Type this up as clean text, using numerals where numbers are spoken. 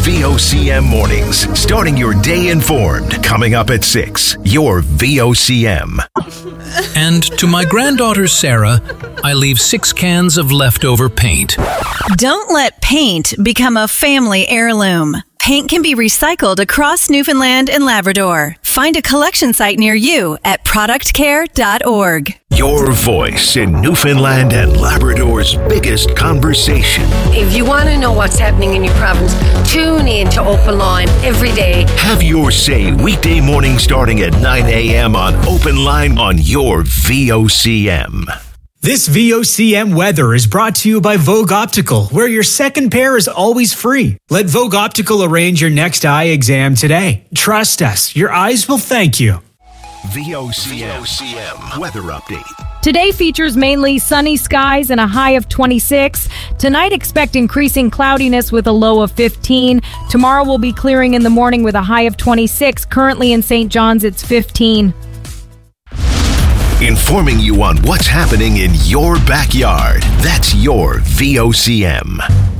VOCM mornings, starting your day informed. Coming up at 6, your VOCM. And to my granddaughter Sarah, I leave 6 cans of leftover paint. Don't let paint become a family heirloom. Paint can be recycled across Newfoundland and Labrador. Find a collection site near you at productcare.org. Your voice in Newfoundland and Labrador's biggest conversation. If you want to know what's happening in your province, tune in to Open Line every day. Have your say weekday morning starting at 9 a.m. on Open Line on your VOCM. This VOCM weather is brought to you by Vogue Optical, where your second pair is always free. Let Vogue Optical arrange your next eye exam today. Trust us, your eyes will thank you. VOCM weather update. Today features mainly sunny skies and a high of 26. Tonight expect increasing cloudiness with a low of 15. Tomorrow will be clearing in the morning with a high of 26. Currently in St. John's it's 15. Informing you on what's happening in your backyard. That's your VOCM.